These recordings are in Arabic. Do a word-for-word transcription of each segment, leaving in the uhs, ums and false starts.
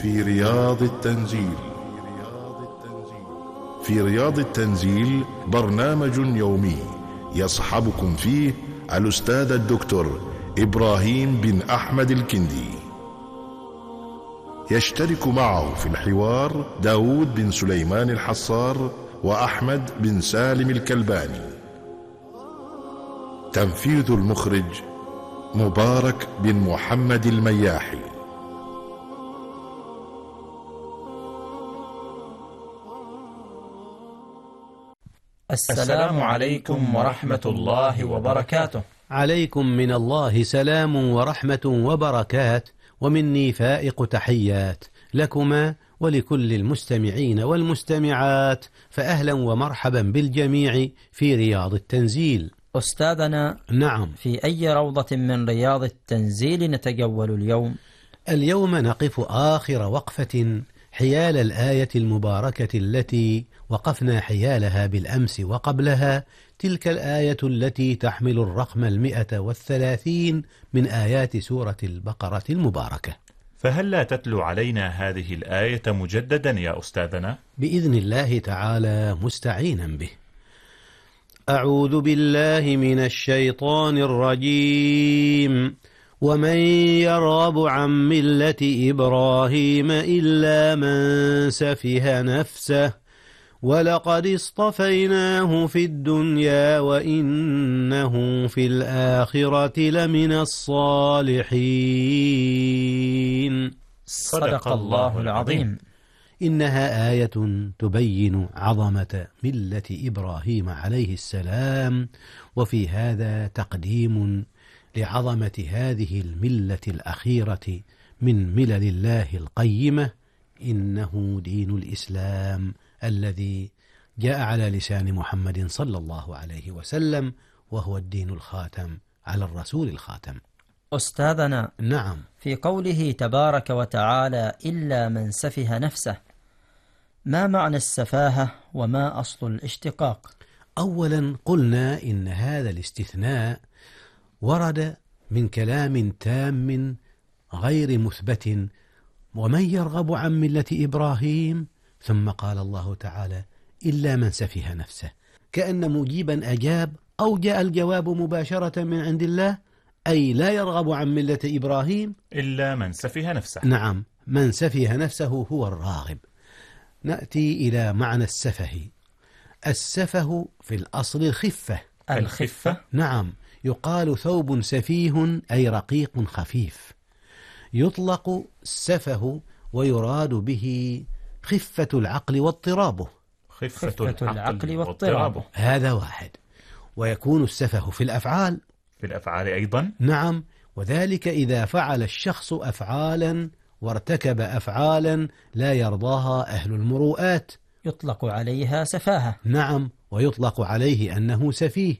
في رياض التنزيل. في رياض التنزيل برنامج يومي يصحبكم فيه الأستاذ الدكتور إبراهيم بن أحمد الكندي. يشترك معه في الحوار داود بن سليمان الحصار وأحمد بن سالم الكلباني. تنفيذ المخرج مبارك بن محمد المياحي. السلام عليكم ورحمة الله وبركاته. عليكم من الله سلام ورحمة وبركات، ومني فائق تحيات لكما ولكل المستمعين والمستمعات، فأهلا ومرحبا بالجميع في رياض التنزيل. أستاذنا، نعم، في أي روضة من رياض التنزيل نتجول اليوم؟ اليوم نقف آخر وقفة حيال الآية المباركة التي وقفنا حيالها بالأمس وقبلها، تلك الآية التي تحمل الرقم المئة والثلاثين من آيات سورة البقرة المباركة. فهل لا تتلو علينا هذه الآية مجددا يا أستاذنا؟ بإذن الله تعالى مستعينا به. أعوذ بالله من الشيطان الرجيم. ومن يرغب عن ملة إبراهيم إلا من سفه نفسه ولقد اصطفيناه في الدنيا وإنه في الآخرة لمن الصالحين. صدق الله العظيم. إنها آية تبين عظمة ملة إبراهيم عليه السلام، وفي هذا تقديم لعظمة هذه الملة الأخيرة من ملل الله القيمة، إنه دين الإسلام الذي جاء على لسان محمد صلى الله عليه وسلم، وهو الدين الخاتم على الرسول الخاتم. أستاذنا، نعم، في قوله تبارك وتعالى إلا من سفه نفسه، ما معنى السفاهة وما أصل الاشتقاق؟ أولا قلنا إن هذا الاستثناء ورد من كلام تام غير مثبت، ومن يرغب عن ملة إبراهيم، ثم قال الله تعالى إلا من سفه نفسه، كأن مجيبا أجاب أو جاء الجواب مباشرة من عند الله، أي لا يرغب عن ملة إبراهيم إلا من سفه نفسه. نعم، من سفه نفسه هو الراغب. نأتي إلى معنى السفه. السفه في الأصل الخفة. الخفة؟ نعم، يقال ثوب سفيه أي رقيق خفيف. يطلق السفه ويراد به خفة العقل واضطرابه. خفة, خفة العقل, العقل واضطرابه. واضطرابه. هذا واحد. ويكون السفه في الأفعال. في الأفعال أيضا؟ نعم، وذلك إذا فعل الشخص أفعالا وارتكب أفعالا لا يرضاها أهل المروءات، يطلق عليها سفاهة. نعم، ويطلق عليه أنه سفيه.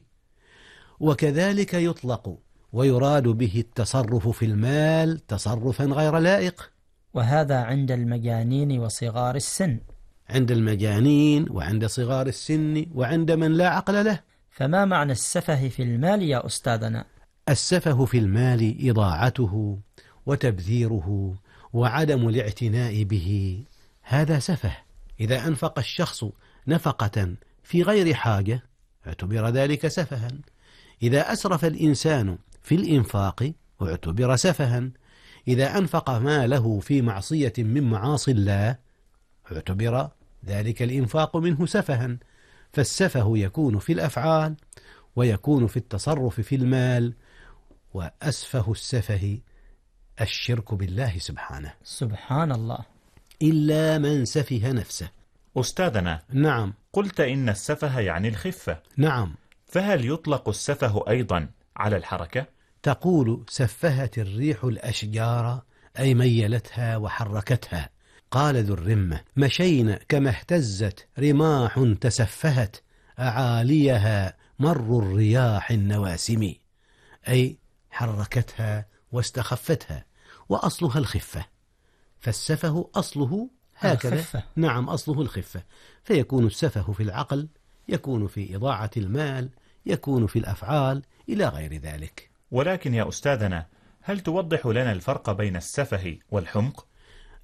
وكذلك يطلق ويراد به التصرف في المال تصرفا غير لائق، وهذا عند المجانين وصغار السن. عند المجانين وعند صغار السن وعند من لا عقل له. فما معنى السفه في المال يا أستاذنا؟ السفه في المال إضاعته وتبذيره وعدم الاعتناء به، هذا سفه. إذا أنفق الشخص نفقة في غير حاجة اعتبر ذلك سفها. إذا أسرف الإنسان في الإنفاق اعتبر سفها. إذا أنفق ماله في معصية من معاصي الله اعتبر ذلك الإنفاق منه سفها. فالسفه يكون في الأفعال ويكون في التصرف في المال، وأسفه السفه الشرك بالله سبحانه. سبحان الله. إلا من سفه نفسه. أستاذنا، نعم، قلت إن السفه يعني الخفة. نعم، فهل يطلق السفه أيضا على الحركة؟ تقول سفهت الريح الأشجار أي ميلتها وحركتها. قال ذو الرمة مشينا كما اهتزت رماح تسفهت أعاليها مر الرياح النواسم، أي حركتها واستخفتها، وأصلها الخفة. فالسفه أصله هكذا. الخفة. نعم، أصله الخفة. فيكون السفه في العقل، يكون في إضاعة المال، يكون في الأفعال إلى غير ذلك. ولكن يا أستاذنا، هل توضح لنا الفرق بين السفه والحمق؟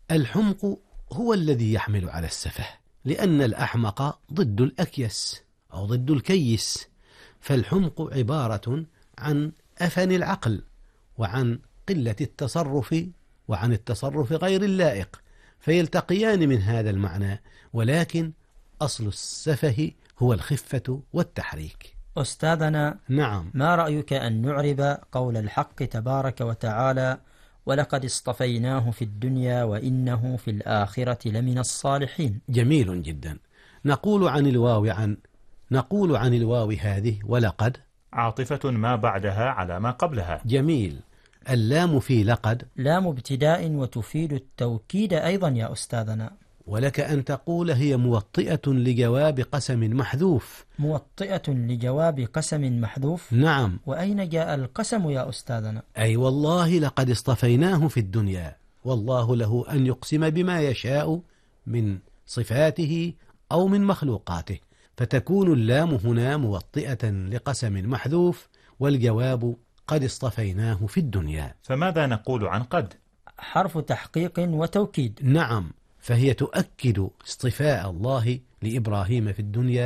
الحمق هو الذي يحمل على السفه، لأن الأحمق ضد الأكيس أو ضد الكيس، فالحمق عبارة عن أفن العقل وعن قلة التصرف وعن التصرف غير اللائق، فيلتقيان من هذا المعنى، ولكن أصل السفه هو الخفة والتحريك. أستاذنا، نعم. ما رأيك أن نعرب قول الحق تبارك وتعالى: ولقد اصطفيناه في الدنيا وإنه في الآخرة لمن الصالحين؟ جميل جدا. نقول عن الواو عن نقول عن الواو هذه ولقد عاطفة ما بعدها على ما قبلها. جميل. اللام في لقد لام ابتداء وتفيد التوكيد أيضا يا أستاذنا. ولك أن تقول هي موطئة لجواب قسم محذوف. موطئة لجواب قسم محذوف؟ نعم. وأين جاء القسم يا أستاذنا؟ أي والله لقد اصطفيناه في الدنيا، والله له أن يقسم بما يشاء من صفاته أو من مخلوقاته، فتكون اللام هنا موطئة لقسم محذوف، والجواب قد اصطفيناه في الدنيا. فماذا نقول عن قد؟ حرف تحقيق وتوكيد. نعم، فهي تؤكد اصطفاء الله لإبراهيم في الدنيا